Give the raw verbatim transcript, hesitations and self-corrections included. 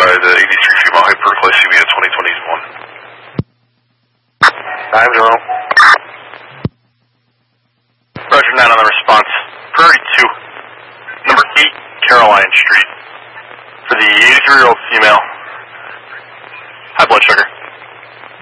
the eighty-three female hyperglycemia twenty twenty-one. nine zero. Roger, nine on the response. Priority two, number eight Caroline Street, for the eighty-three-year-old female. High blood sugar.